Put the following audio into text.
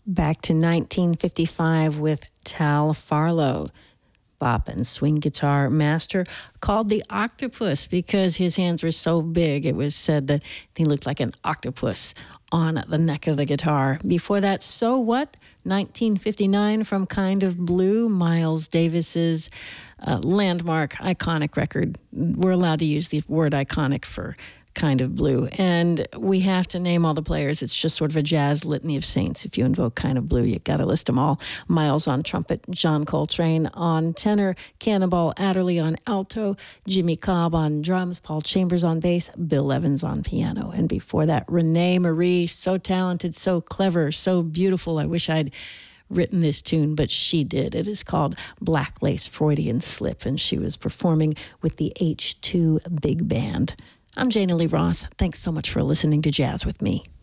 Back to 1955 with Tal Farlow, bop and swing guitar master, called the Octopus because his hands were so big. It was said that he looked like an octopus on the neck of the guitar. Before that, So What? 1959 from Kind of Blue, Miles Davis's landmark, iconic record. We're allowed to use the word iconic for Kind of Blue. And we have to name all the players. It's just sort of a jazz litany of saints. If you invoke Kind of Blue, you got to list them all. Miles on trumpet, John Coltrane on tenor, Cannonball Adderley on alto, Jimmy Cobb on drums, Paul Chambers on bass, Bill Evans on piano. And before that, Renee Marie, so talented, so clever, so beautiful. I wish I'd written this tune, but she did. It is called Black Lace Freudian Slip, and she was performing with the H2 Big Band. I'm Jana Lee Ross. Thanks so much for listening to Jazz with Me.